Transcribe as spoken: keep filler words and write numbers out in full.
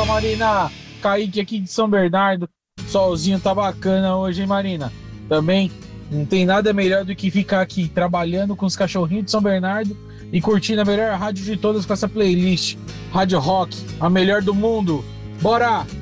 Marina. Kaique aqui de São Bernardo. Solzinho tá bacana hoje, hein, Marina? Também não tem nada melhor do que ficar aqui trabalhando com os cachorrinhos de São Bernardo e curtindo a melhor rádio de todas com essa playlist. Rádio Rock, a melhor do mundo. Bora!